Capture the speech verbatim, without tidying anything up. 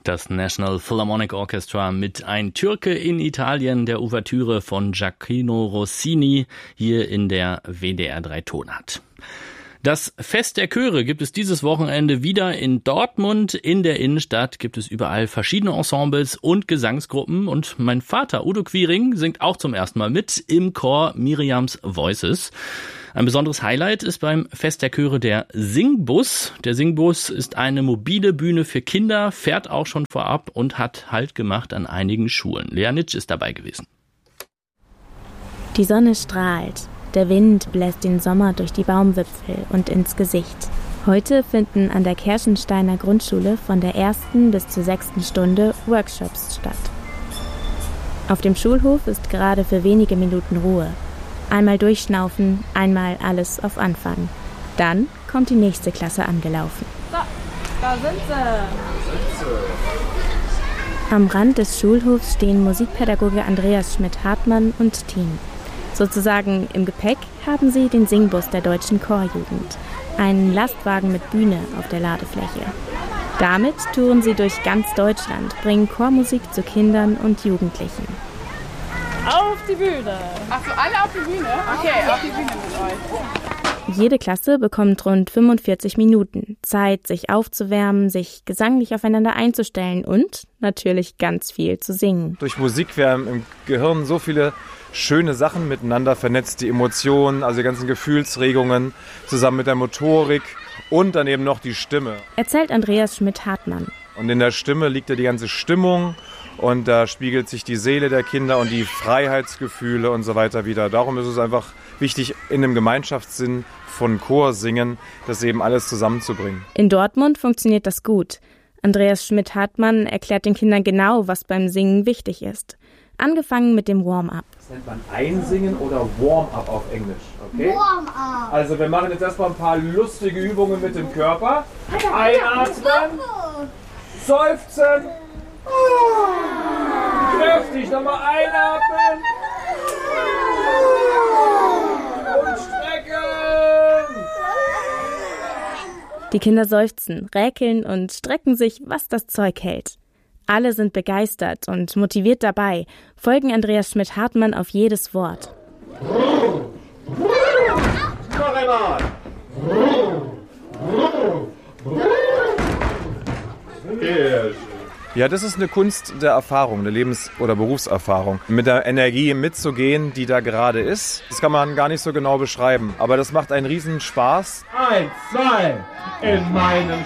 Das National Philharmonic Orchestra mit Ein Türke in Italien, der Ouvertüre von Gioachino Rossini, hier in der W D R drei Tonart. Das Fest der Chöre gibt es dieses Wochenende wieder in Dortmund. In der Innenstadt gibt es überall verschiedene Ensembles und Gesangsgruppen. Und mein Vater Udo Quiring singt auch zum ersten Mal mit im Chor Miriams Voices. Ein besonderes Highlight ist beim Fest der Chöre der Singbus. Der Singbus ist eine mobile Bühne für Kinder, fährt auch schon vorab und hat Halt gemacht an einigen Schulen. Lea Nitsch ist dabei gewesen. Die Sonne strahlt. Der Wind bläst den Sommer durch die Baumwipfel und ins Gesicht. Heute finden an der Kerschensteiner Grundschule von der ersten bis zur sechsten Stunde Workshops statt. Auf dem Schulhof ist gerade für wenige Minuten Ruhe. Einmal durchschnaufen, einmal alles auf Anfang. Dann kommt die nächste Klasse angelaufen. So, da sind sie. Am Rand des Schulhofs stehen Musikpädagoge Andreas Schmidt-Hartmann und Team. Sozusagen im Gepäck haben sie den Singbus der Deutschen Chorjugend, einen Lastwagen mit Bühne auf der Ladefläche. Damit touren sie durch ganz Deutschland, bringen Chormusik zu Kindern und Jugendlichen. Auf die Bühne! Ach so, alle auf die Bühne? Okay, auf die Bühne mit euch. Jede Klasse bekommt rund fünfundvierzig Minuten Zeit, sich aufzuwärmen, sich gesanglich aufeinander einzustellen und natürlich ganz viel zu singen. Durch Musik werden im Gehirn so viele schöne Sachen miteinander vernetzt, die Emotionen, also die ganzen Gefühlsregungen, zusammen mit der Motorik und dann eben noch die Stimme. Erzählt Andreas Schmidt-Hartmann. Und in der Stimme liegt ja die ganze Stimmung und da spiegelt sich die Seele der Kinder und die Freiheitsgefühle und so weiter wieder. Darum ist es einfach wichtig, in dem Gemeinschaftssinn von Chorsingen das eben alles zusammenzubringen. In Dortmund funktioniert das gut. Andreas Schmidt-Hartmann erklärt den Kindern genau, was beim Singen wichtig ist. Angefangen mit dem Warm-up. Das nennt man Einsingen oder Warm-up auf Englisch. Okay? Warm-up. Also wir machen jetzt erstmal ein paar lustige Übungen mit dem Körper. Einatmen, seufzen, kräftig nochmal einatmen und strecken. Die Kinder seufzen, räkeln und strecken sich, was das Zeug hält. Alle sind begeistert und motiviert dabei, folgen Andreas Schmidt-Hartmann auf jedes Wort. Noch einmal. Ja, das ist eine Kunst der Erfahrung, eine Lebens- oder Berufserfahrung. Mit der Energie mitzugehen, die da gerade ist. Das kann man gar nicht so genau beschreiben. Aber das macht einen riesen Spaß. Eins, zwei, in meinem